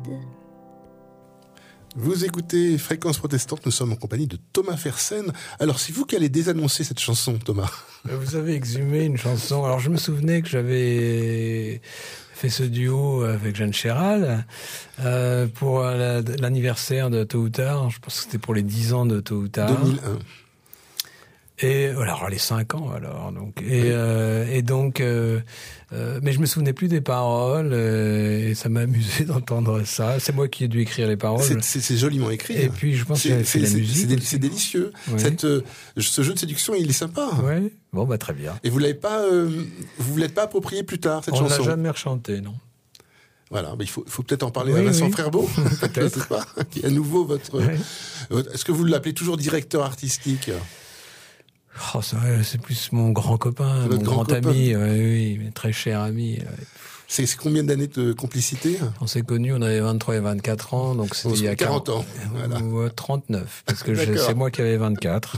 Vous écoutez Fréquence Protestante, nous sommes en compagnie de Thomas Fersen. Alors, c'est vous qui allez désannoncer cette chanson, Thomas. Vous avez exhumé une chanson. Alors, je me souvenais que j'avais fait ce duo avec Jeanne Chéral pour l'anniversaire de Tôt ou Tard. Je pense que c'était pour les 10 ans de Tôt ou Tard. 2001. Et alors les 5 ans alors donc et donc mais je me souvenais plus des paroles et ça m'a amusé d'entendre ça. C'est moi qui ai dû écrire les paroles. C'est joliment écrit. Et puis je pense que j'avais fait la musique. C'est délicieux. Oui. Ce jeu de séduction, il est sympa. Oui. Bon bah très bien. Et vous l'avez pas vous l'êtes pas approprié plus tard cette chanson. On l'a jamais rechanté, non. Voilà, mais il faut peut-être en parler à Vincent Frerbeau, peut-être pas, qui est à nouveau votre. Est-ce que vous l'appelez toujours directeur artistique? Oh, c'est plus mon grand copain, mon grand ami, oui, très cher ami. C'est combien d'années de complicité? On s'est connus, on avait 23 et 24 ans, donc c'était il y a 40 ans. Voilà. Ou 39, parce que c'est moi qui avais 24.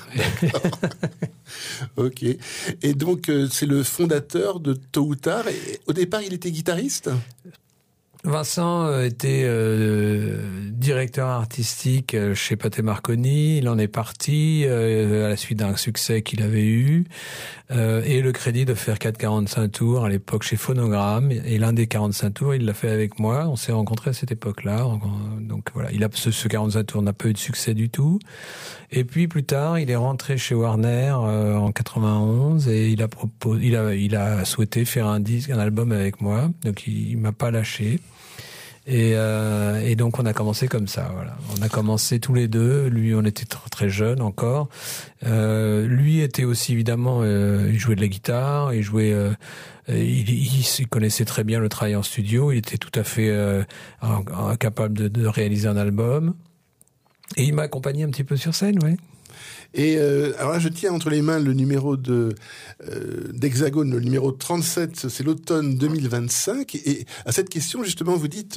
Ok. Et donc, c'est le fondateur de Tôt ou Tard. Et au départ, il était guitariste? Vincent était directeur artistique chez Pathé Marconi. Il en est parti à la suite d'un succès qu'il avait eu et le crédit de faire 4,45 tours à l'époque chez Phonogramme. Et l'un des 45 tours, il l'a fait avec moi. On s'est rencontrés à cette époque-là. Donc voilà, ce 45 tours n'a pas eu de succès du tout. Et puis plus tard, il est rentré chez Warner en 91 et il a souhaité faire un album avec moi. Donc il m'a pas lâché. Et donc on a commencé comme ça, voilà. On a commencé tous les deux. Lui, on était très jeunes encore. Lui était aussi évidemment, il jouait de la guitare, il jouait, il connaissait très bien le travail en studio. Il était tout à fait capable de réaliser un album. Et il m'a accompagné un petit peu sur scène, oui. Et alors là, je tiens entre les mains le numéro d'Hexagone, le numéro 37, c'est l'automne 2025. Et à cette question, justement, vous dites,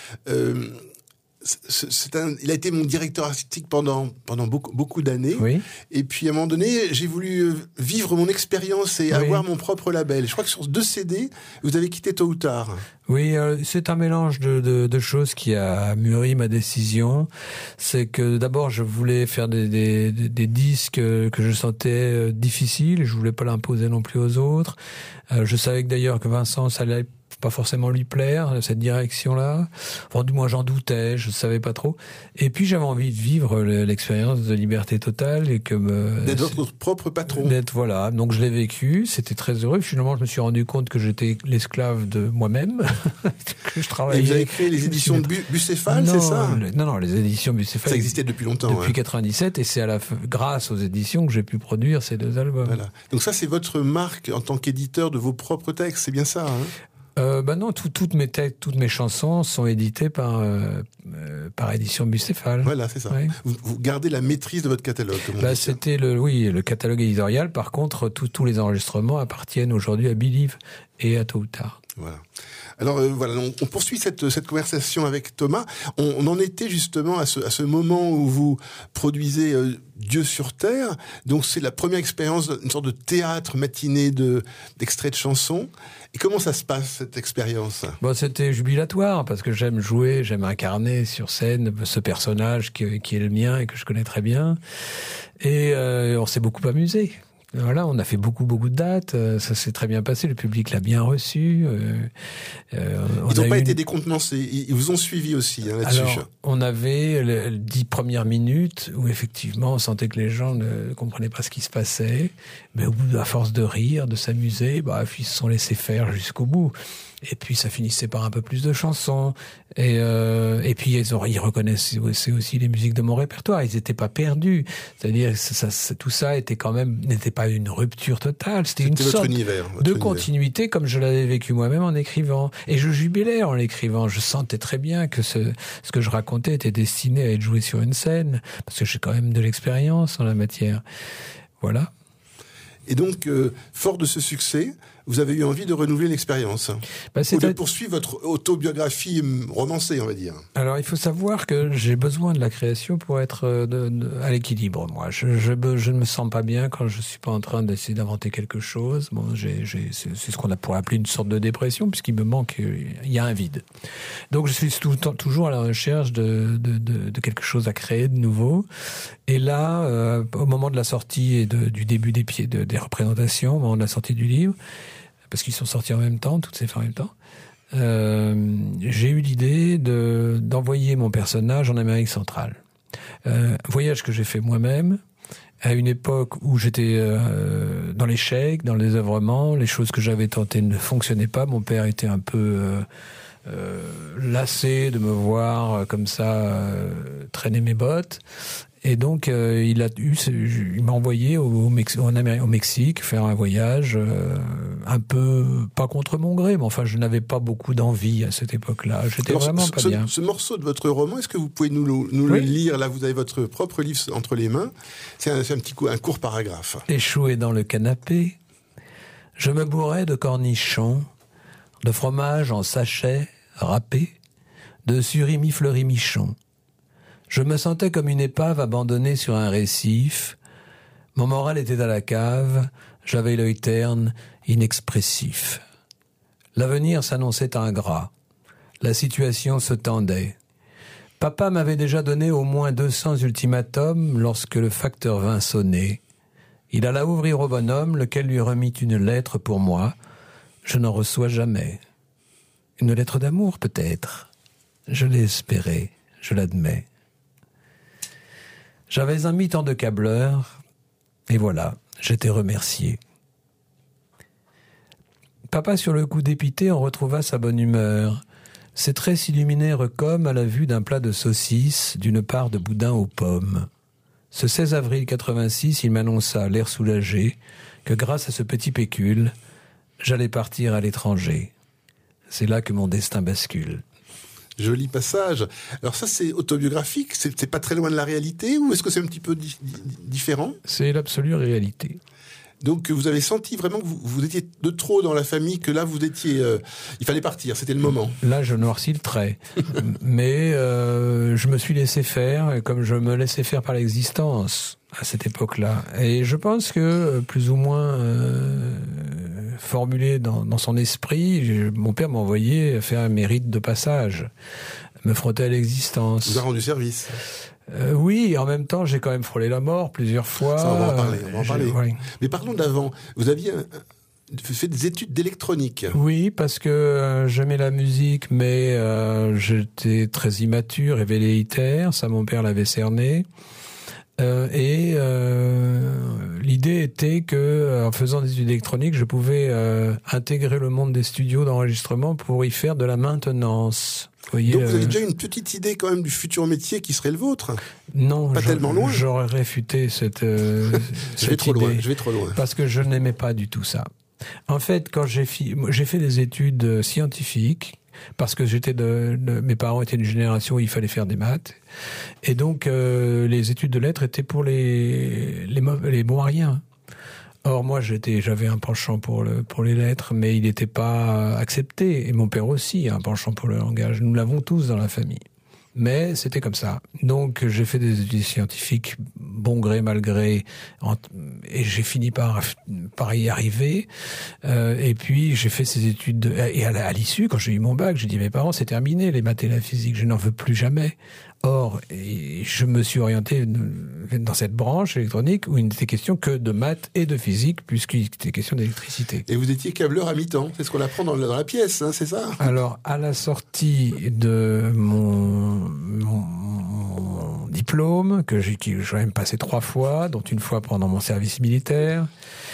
il a été mon directeur artistique pendant beaucoup d'années. Oui. Et puis à un moment donné, j'ai voulu vivre mon expérience et avoir mon propre label. Je crois que sur 2 CD, vous avez quitté Tôt ou Tard. Oui, c'est un mélange de choses qui a mûri ma décision. C'est que d'abord, je voulais faire des disques que je sentais difficiles. Je voulais pas l'imposer non plus aux autres. Je savais que d'ailleurs que Vincent, ça allait pas forcément lui plaire, cette direction-là. Enfin, du moins, j'en doutais, je savais pas trop. Et puis, j'avais envie de vivre l'expérience de liberté totale et d'être votre propre patron. Voilà. Donc, je l'ai vécu. C'était très heureux. Finalement, je me suis rendu compte que j'étais l'esclave de moi-même. Que je travaillais. Et vous avez créé les éditions de Bucéphale, c'est ça? Non, les éditions Bucéphale. Ça existait depuis longtemps. Depuis 97, et c'est grâce aux éditions que j'ai pu produire ces 2 albums. Voilà. Donc ça, c'est votre marque en tant qu'éditeur de vos propres textes, c'est bien ça, hein? Non, toutes mes chansons sont éditées par édition Bucéphale. Voilà, c'est ça. Oui. Vous gardez la maîtrise de votre catalogue. C'était le catalogue éditorial. Par contre, tous les enregistrements appartiennent aujourd'hui à Believe et à Tôt ou Tard. Voilà. Alors voilà, on poursuit cette conversation avec Thomas. On en était justement à ce moment où vous produisez Dieu sur Terre. Donc c'est la première expérience, une sorte de théâtre matiné d'extraits de chansons. Et comment ça se passe, cette expérience? Bon, c'était jubilatoire, parce que j'aime jouer, j'aime incarner sur scène ce personnage qui est le mien et que je connais très bien. Et on s'est beaucoup amusé. Voilà, on a fait beaucoup de dates, ça s'est très bien passé, le public l'a bien reçu. Ils n'ont pas été décontenancés, ils vous ont suivi aussi là-dessus. Alors, on avait les 10 premières minutes où effectivement on sentait que les gens ne comprenaient pas ce qui se passait, mais au bout, à force de rire, de s'amuser, ils se sont laissés faire jusqu'au bout. Et puis ça finissait par un peu plus de chansons. Et puis ils reconnaissaient aussi les musiques de mon répertoire. Ils n'étaient pas perdus. C'est-à-dire tout ça n'était pas une rupture totale. C'était une sorte de continuité comme je l'avais vécu moi-même en écrivant. Et je jubilais en l'écrivant. Je sentais très bien que ce que je racontais était destiné à être joué sur une scène, parce que j'ai quand même de l'expérience en la matière. Voilà. Et donc, fort de ce succès, vous avez eu envie de renouveler l'expérience. Ou de poursuivre votre autobiographie romancée, on va dire. Alors, il faut savoir que j'ai besoin de la création pour être à l'équilibre, moi. Je ne me sens pas bien quand je suis pas en train d'essayer d'inventer quelque chose. Bon, c'est ce qu'on pourrait appeler une sorte de dépression, puisqu'il me manque, il y a un vide. Donc, je suis toujours à la recherche de quelque chose à créer de nouveau. Et là, au moment de la sortie et du début des représentations, au moment de la sortie du livre, parce qu'ils sont sortis en même temps, toutes ces fins en même temps, j'ai eu l'idée d'envoyer mon personnage en Amérique centrale. Voyage que j'ai fait moi-même, à une époque où j'étais dans l'échec, dans le désœuvrement, les choses que j'avais tentées ne fonctionnaient pas. Mon père était un peu lassé de me voir comme ça traîner mes bottes. Et donc, il m'a envoyé au Mexique faire un voyage un peu, pas contre mon gré, mais enfin, je n'avais pas beaucoup d'envie à cette époque-là. J'étais vraiment pas bien. Ce morceau de votre roman, est-ce que vous pouvez nous le lire? Là, vous avez votre propre livre entre les mains. C'est un court paragraphe. Échoué dans le canapé, je me bourrais de cornichons, de fromage en sachet râpé, de surimi fleuri michon. Je me sentais comme une épave abandonnée sur un récif. Mon moral était à la cave, j'avais l'œil terne, inexpressif. L'avenir s'annonçait ingrat. La situation se tendait. Papa m'avait déjà donné au moins 200 ultimatums lorsque le facteur vint sonner. Il alla ouvrir au bonhomme, lequel lui remit une lettre pour moi. Je n'en reçois jamais. Une lettre d'amour, peut-être. Je l'ai espérée, je l'admets. J'avais un mi-temps de câbleur, et voilà, j'étais remercié. Papa, sur le coup dépité, en retrouva sa bonne humeur. Ses traits s'illuminèrent comme à la vue d'un plat de saucisses, d'une part de boudin aux pommes. Ce 16 avril 86, il m'annonça, l'air soulagé, que grâce à ce petit pécule, j'allais partir à l'étranger. C'est là que mon destin bascule. Joli passage. Alors ça, c'est autobiographique, c'est pas très loin de la réalité, ou est-ce que c'est un petit peu différent? C'est l'absolue réalité. Donc vous avez senti vraiment que vous étiez de trop dans la famille, que là vous étiez... il fallait partir, c'était le moment. Là, je noircis le trait. Mais je me suis laissé faire, comme je me laissais faire par l'existence à cette époque-là. Et je pense que, plus ou moins formulé dans son esprit, mon père m'a envoyé faire mes rites de passage, me frotter à l'existence. Vous a rendu service. Oui, et en même temps, j'ai quand même frôlé la mort plusieurs fois. Ça, on va en parler. Oui. Mais parlons d'avant. Vous aviez fait des études d'électronique. Oui, parce que j'aimais la musique, mais j'étais très immature et velléitaire. Ça, mon père l'avait cerné. L'idée était que, en faisant des études électroniques, je pouvais intégrer le monde des studios d'enregistrement pour y faire de la maintenance. Vous voyez, donc vous avez déjà une petite idée quand même du futur métier qui serait le vôtre? Non, pas tellement loin. J'aurais réfuté cette idée. Je vais trop loin. Parce que je n'aimais pas du tout ça. En fait, quand j'ai fait des études scientifiques, parce que mes parents étaient d'une génération où il fallait faire des maths, et donc les études de lettres étaient pour les bons à rien. Or moi j'avais un penchant pour les lettres, mais il n'était pas accepté, et mon père aussi a un penchant pour le langage. Nous l'avons tous dans la famille. Mais c'était comme ça. Donc j'ai fait des études scientifiques, bon gré, mal gré, et j'ai fini par y arriver. Et puis j'ai fait ces études, et à l'issue, quand j'ai eu mon bac, j'ai dit à mes parents, c'est terminé les maths et la physique, je n'en veux plus jamais. Or, je me suis orienté dans cette branche électronique où il n'était question que de maths et de physique, puisqu'il était question d'électricité. Et vous étiez câbleur à mi-temps, c'est ce qu'on apprend dans la pièce, hein, c'est ça? Alors, à la sortie de mon diplôme, que j'ai même passé 3 fois, dont une fois pendant mon service militaire,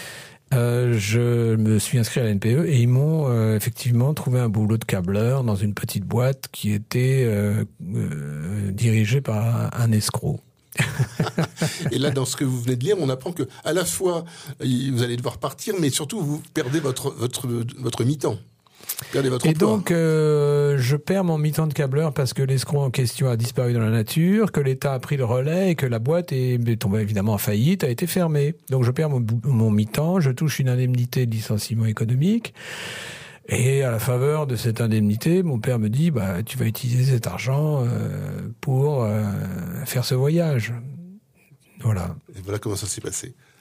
je me suis inscrit à la NPE et ils m'ont effectivement trouvé un boulot de câbleur dans une petite boîte qui était dirigée par un escroc. Et là, dans ce que vous venez de lire, on apprend que à la fois vous allez devoir partir, mais surtout vous perdez votre mi-temps. perdez votre Et emploi. donc, je perds mon mi-temps de câbleur parce que l'escroc en question a disparu dans la nature, que l'État a pris le relais et que la boîte est tombée évidemment en faillite, a été fermée. Donc, je perds mon mi-temps, je touche une indemnité de licenciement économique. Et à la faveur de cette indemnité, mon père me dit, tu vas utiliser cet argent pour faire ce voyage. Voilà. Et voilà comment ça s'est passé.